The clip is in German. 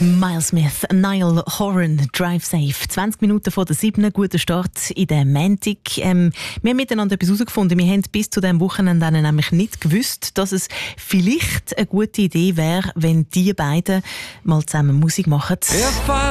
Miles Smith, Niall Horan, Drive Safe. 20 Minuten vor der 7. Guter Start in der Montag. Wir haben miteinander etwas herausgefunden. Wir haben bis zu diesem Wochenende nämlich nicht gewusst, dass es vielleicht eine gute Idee wäre, wenn die beiden mal zusammen Musik machen.